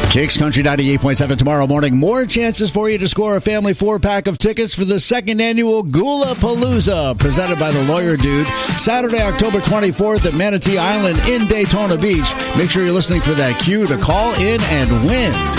Jake's Country 98.7 tomorrow morning. More chances for you to score a family 4-pack of tickets for the second annual Gula Palooza, presented by the Lawyer Dude. Saturday, October 24th at Manatee Island in Daytona Beach. Make sure you're listening for that cue to call in and win.